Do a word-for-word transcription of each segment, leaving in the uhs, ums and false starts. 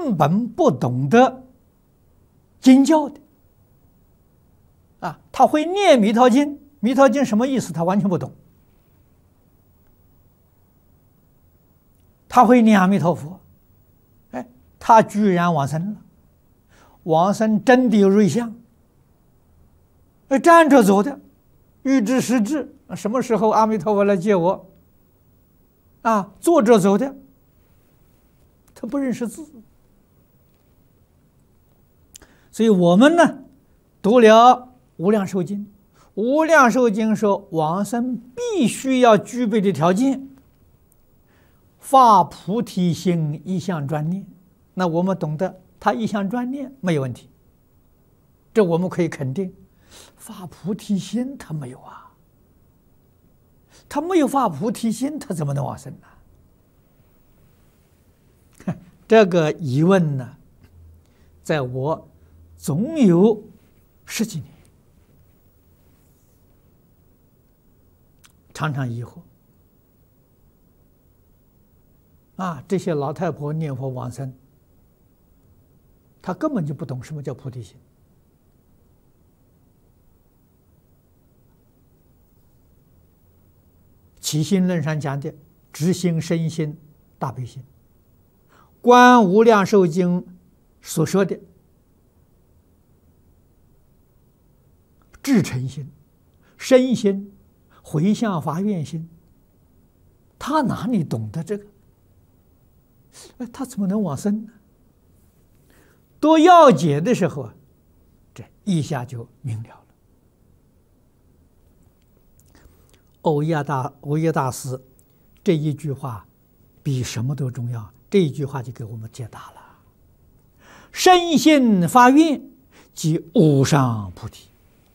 根本不懂得经教的啊，他会念弥陀经，弥陀经什么意思？他完全不懂。他会念阿弥陀佛，哎，他居然往生了，往生真的有瑞相，哎，站着走的，欲知时至，什么时候阿弥陀佛来接我？啊，坐着走的，他不认识字，所以我们呢，读了无量寿经，无量寿经说往生必须要具备的条件。发菩提心，一向专念，那我们懂得他一向专念没有问题，这我们可以肯定。发菩提心他没有啊，他没有发菩提心，他怎么能往生呢？这个疑问呢，在我总有十几年，常常疑惑。啊，这些老太婆念佛往生，她根本就不懂什么叫菩提心。起心论上讲的直心、身心、大悲心，观无量寿经所说的至诚心、身心、回向发愿心，他哪里懂得这个？哎，他怎么能往生呢？读要解的时候啊，这一下就明了了。欧耶大欧耶大师这一句话比什么都重要，这一句话就给我们解答了。身心发愿即无上菩提。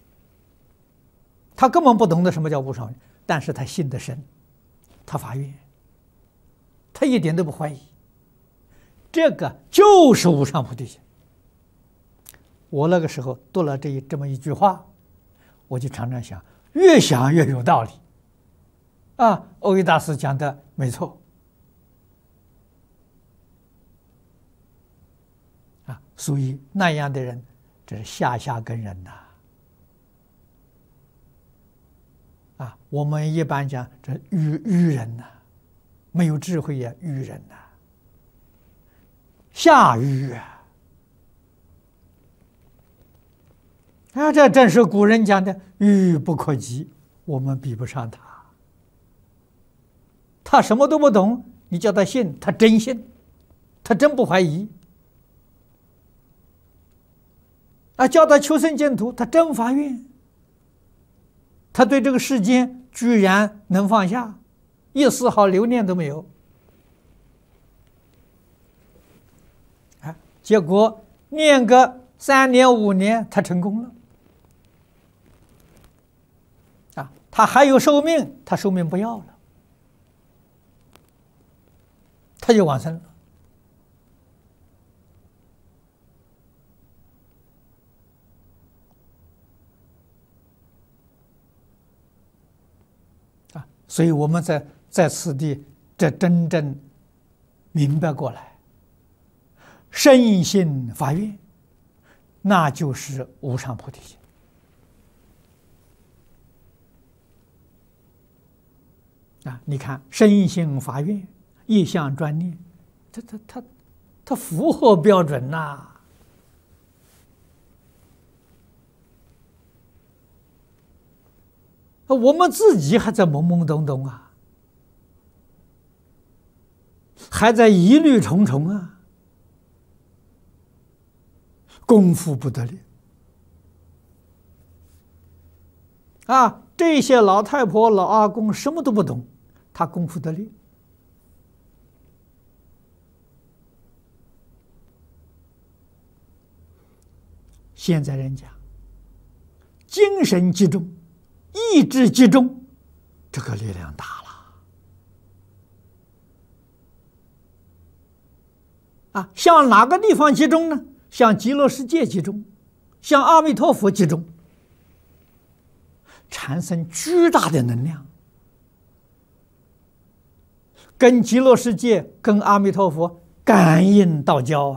他根本不懂得什么叫无上，但是他信得深，他发愿，他一点都不怀疑。这个就是无上菩提心。我那个时候读了这一这么一句话，我就常常想，越想越有道理。啊，欧耶大师讲的没错。啊，所以那样的人，这是下下根人呐。啊，我们一般讲这愚愚人呐，没有智慧呀，愚人呐。下愚啊！啊，这正是古人讲的“愚不可及”，我们比不上他。他什么都不懂，你叫他信，他真信，他真不怀疑。啊，叫他求生净土，他真发愿。他对这个世间居然能放下，一丝毫留念都没有。结果念个三年五年，他成功了。啊，他还有寿命，他寿命不要了，他就往生了。啊，所以我们在在此地，这真正明白过来。身心发愿，那就是无上菩提心。啊，你看身心发愿，一向专念，它它它它符合标准呐、啊。我们自己还在懵懵懂懂啊，还在疑虑重重啊。功夫不得了啊！这些老太婆、老阿公什么都不懂，他功夫得力。现在人讲精神集中、意志集中，这个力量大了啊！向哪个地方集中呢？向极乐世界集中，向阿弥陀佛集中，产生巨大的能量，跟极乐世界、跟阿弥陀佛感应道交